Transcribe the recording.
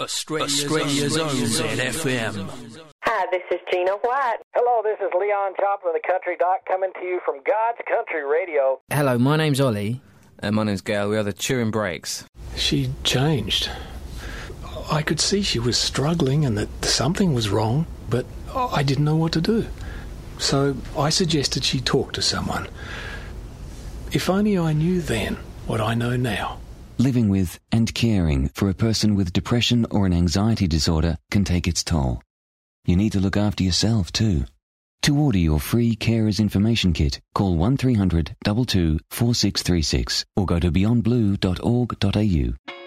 Australia's own ZFM. Hi, this is Gina White. Hello, this is Leon Joplin, the Country Doc, coming to you from God's Country Radio. Hello, my name's Ollie. And my name's Gail. We are the Turin Breaks. She changed. I could see she was struggling and that something was wrong, but I didn't know what to do. So I suggested she talk to someone. If only I knew then what I know now. Living with and caring for a person with depression or an anxiety disorder can take its toll. You need to look after yourself too. To order your free Carers Information Kit, call 1300 22 4636 or go to beyondblue.org.au.